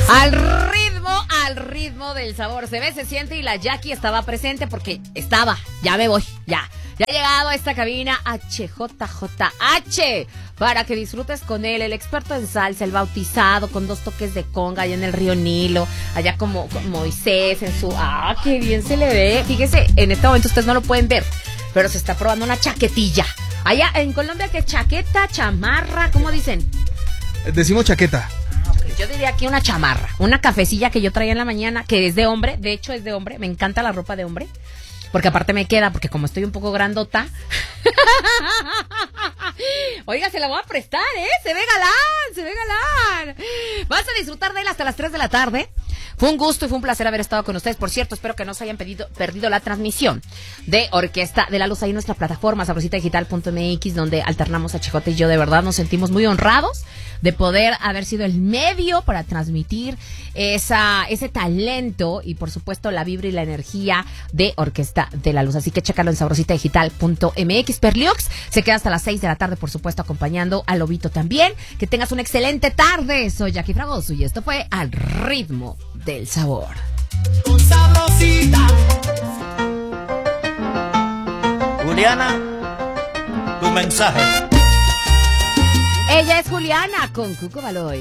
Al ritmo del sabor. Se ve, se siente y la Jackie estaba presente porque ya me voy, ya. Ya ha llegado a esta cabina HJJH para que disfrutes con él, el experto en salsa, el bautizado con 2 toques de conga allá en el río Nilo, allá como Moisés en su... ¡Ah, qué bien se le ve! Fíjese, en este momento ustedes no lo pueden ver, pero se está probando una chaquetilla. Allá en Colombia, ¿qué chaqueta, chamarra? ¿Cómo dicen? Decimos chaqueta. Yo diría aquí una chamarra, una cafecilla que yo traía en la mañana, que es de hombre, de hecho es de hombre, me encanta la ropa de hombre, porque aparte me queda, porque como estoy un poco grandota. Oiga, se la voy a prestar, se ve galán. Vas a disfrutar de él hasta las 3 de la tarde. Fue un gusto y fue un placer haber estado con ustedes. Por cierto, espero que no se hayan perdido la transmisión de Orquesta de la Luz ahí en nuestra plataforma sabrositadigital.mx, donde alternamos a Chicote y yo. De verdad nos sentimos muy honrados de poder haber sido el medio para transmitir ese talento y por supuesto la vibra y la energía de Orquesta de la Luz. Así que chécalo en sabrositadigital.mx. Perliox se queda hasta las 6 de la tarde, por supuesto, acompañando a Lobito también. Que tengas una excelente tarde. Soy Jackie Fragoso y esto fue Al Ritmo del Sabor. Con sabrosita. Juliana, tu mensaje. Ella es Juliana con Cuco Baloy.